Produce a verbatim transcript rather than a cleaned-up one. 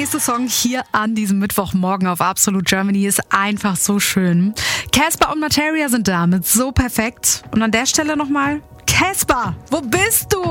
nächste Song hier an diesem Mittwochmorgen auf Absolute Germany ist einfach so schön. Casper und Materia sind da mit So Perfekt. Und an der Stelle nochmal, Casper, wo bist du?